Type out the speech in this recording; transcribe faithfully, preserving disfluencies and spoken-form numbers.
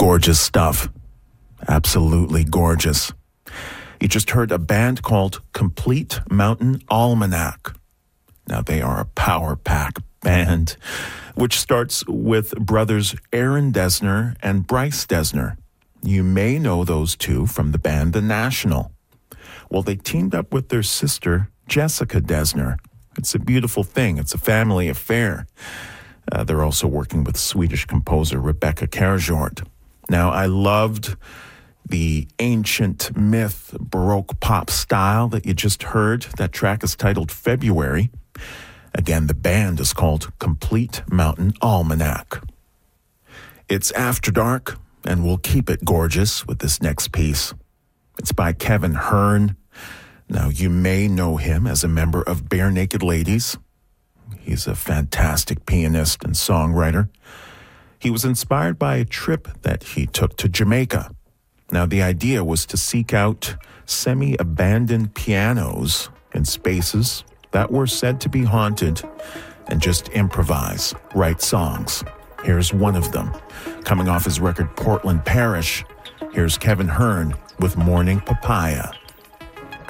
gorgeous stuff. Absolutely gorgeous. You just heard a band called Complete Mountain Almanac. Now, they are a power pack band, which starts with brothers Aaron Dessner and Bryce Dessner. You may know those two from the band The National. Well, they teamed up with their sister, Jessica Dessner. It's a beautiful thing. It's a family affair. Uh, they're also working with Swedish composer Rebecca Kjærgaard. Now, I loved the ancient myth Baroque pop style that you just heard. That track is titled February. Again, the band is called Complete Mountain Almanac. It's After Dark, and we'll keep it gorgeous with this next piece. It's by Kevin Hearn. Now, you may know him as a member of Bare Naked Ladies. He's a fantastic pianist and songwriter. He was inspired by a trip that he took to Jamaica. Now, the idea was to seek out semi-abandoned pianos in spaces that were said to be haunted and just improvise, write songs. Here's one of them. Coming off his record Portland Parish, here's Kevin Hearn with Morning Papaya.